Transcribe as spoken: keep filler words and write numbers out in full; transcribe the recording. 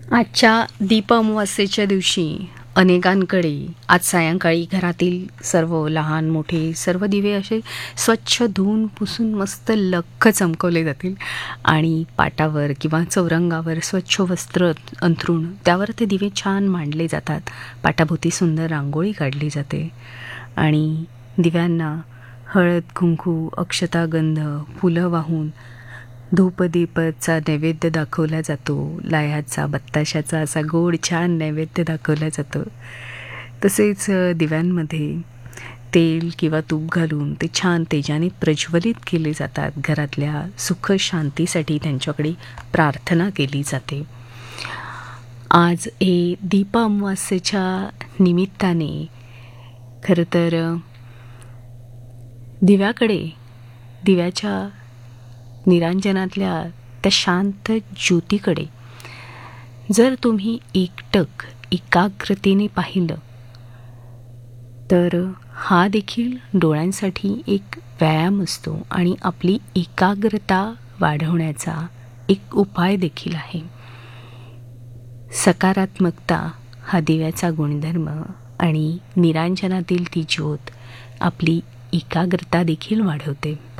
आजच्या दीप अमावास्येच्या दिवशी अनेकांकडे आज सायंकाळी घरातील सर्व लहान मोठे सर्व दिवे असे स्वच्छ धुवून पुसून मस्त लख्ख चमकवले जातील आणि पाटावर किंवा चौरंगावर स्वच्छ वस्त्र अंथरून त्यावर ते दिवे छान मांडले जातात. पाटाभोवती सुंदर रांगोळी काढली जाते आणि दिव्यांना हळद कुंकू अक्षता गंध फुलं वाहून धूपदीपचा नैवेद्य दाखवला जातो. लाह्याचा बत्ताशाचा असा गोड छान नैवेद्य दाखवला जातो. तसेच दिव्यांमध्ये तेल किंवा तूप घालून ते छान तेजाने प्रज्वलित केले जातात. घरातल्या सुख शांतीसाठी त्यांच्याकडे प्रार्थना केली जाते. आज हे दीप अमावास्येच्या निमित्ताने खरं तर दिव्याकडे दिव्याच्या निरांजनातल्या त्या शांत ज्योतीकडे जर तुम्ही एकटक एकाग्रतेने पाहिलं तर हा देखील डोळ्यांसाठी एक व्यायाम असतो आणि आपली एकाग्रता वाढवण्याचा एक उपाय देखील आहे. सकारात्मकता हा दिव्याचा गुणधर्म आणि निरांजनातील ती ज्योत आपली एकाग्रता देखील वाढवते.